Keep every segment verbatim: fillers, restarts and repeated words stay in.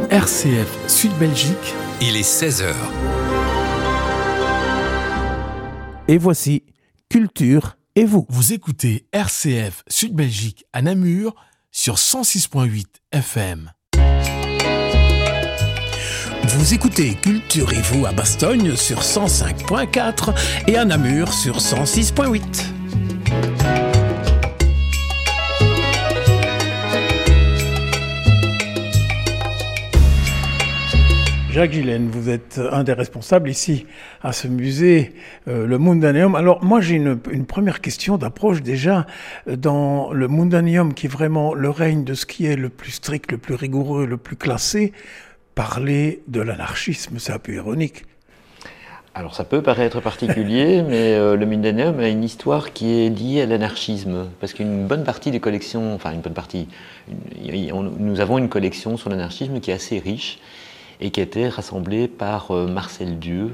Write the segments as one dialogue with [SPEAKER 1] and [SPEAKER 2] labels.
[SPEAKER 1] R C F Sud Belgique.
[SPEAKER 2] Il est seize heures.
[SPEAKER 3] Et voici Culture et vous.
[SPEAKER 1] Vous écoutez R C F Sud Belgique à Namur sur cent six virgule huit F M.
[SPEAKER 3] Vous écoutez Culture et vous à Bastogne sur cent cinq virgule quatre et à Namur sur cent six virgule huit. Jacques Gillen, vous êtes un des responsables ici à ce musée, euh, le Mundaneum. Alors moi j'ai une, une première question d'approche déjà. Dans le Mundaneum, qui est vraiment le règne de ce qui est le plus strict, le plus rigoureux, le plus classé, parler de l'anarchisme, c'est un peu ironique.
[SPEAKER 4] Alors ça peut paraître particulier, mais euh, le Mundaneum a une histoire qui est liée à l'anarchisme, parce qu'une bonne partie des collections, enfin une bonne partie, une, on, nous avons une collection sur l'anarchisme qui est assez riche, et qui a été rassemblée par euh, Marcel Dieu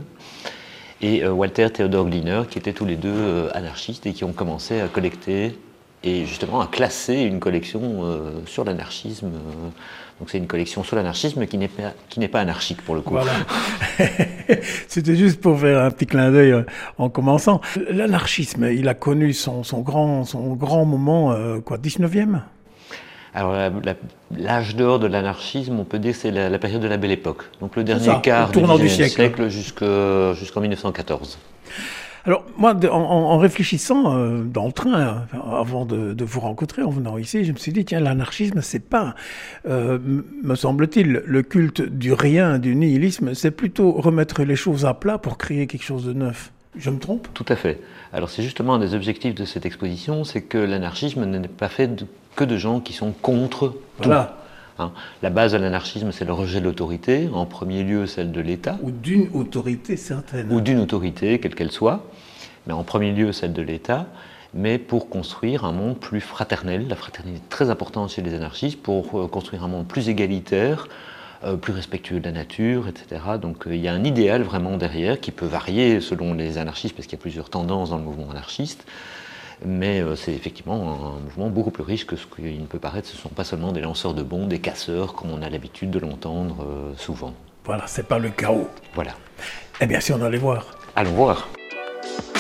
[SPEAKER 4] et euh, Walter Theodor Gliner, qui étaient tous les deux euh, anarchistes et qui ont commencé à collecter et justement à classer une collection euh, sur l'anarchisme. Euh, donc c'est une collection sur l'anarchisme qui n'est pas, qui n'est pas anarchique pour le coup.
[SPEAKER 3] Voilà. C'était juste pour faire un petit clin d'œil en commençant. L'anarchisme, il a connu son, son, grand, son grand moment, euh, quoi, dix-neuvième ?
[SPEAKER 4] Alors, la, la, l'âge d'or de l'anarchisme, on peut dire que c'est la, la période de la Belle Époque. Donc, le dernier ça, quart du dix-neuvième siècle, siècle jusqu'en, jusqu'en mille neuf cent quatorze.
[SPEAKER 3] Alors, moi, en, en réfléchissant euh, dans le train, avant de, de vous rencontrer, en venant ici, je me suis dit, tiens, l'anarchisme, c'est pas, euh, me semble-t-il, le culte du rien, du nihilisme, c'est plutôt remettre les choses à plat pour créer quelque chose de neuf. Je me trompe ?
[SPEAKER 4] Tout à fait. Alors, c'est justement un des objectifs de cette exposition, c'est que l'anarchisme n'est pas fait de que de gens qui sont contre
[SPEAKER 3] voilà.
[SPEAKER 4] tout. Hein. La base de l'anarchisme, c'est le rejet de l'autorité, en premier lieu celle de l'État.
[SPEAKER 3] Ou d'une autorité certaine.
[SPEAKER 4] Ou d'une autorité, quelle qu'elle soit, mais en premier lieu celle de l'État, mais pour construire un monde plus fraternel. La fraternité est très importante chez les anarchistes, pour euh, construire un monde plus égalitaire, euh, plus respectueux de la nature, et cetera. Donc euh, il y a un idéal vraiment derrière, qui peut varier selon les anarchistes, parce qu'il y a plusieurs tendances dans le mouvement anarchiste. Mais euh, c'est effectivement un mouvement beaucoup plus riche que ce qu'il ne peut paraître. Ce ne sont pas seulement des lanceurs de bombes, des casseurs, comme on a l'habitude de l'entendre euh, souvent.
[SPEAKER 3] Voilà, c'est pas le chaos.
[SPEAKER 4] Voilà.
[SPEAKER 3] Eh bien, si on allait voir.
[SPEAKER 4] Allons voir.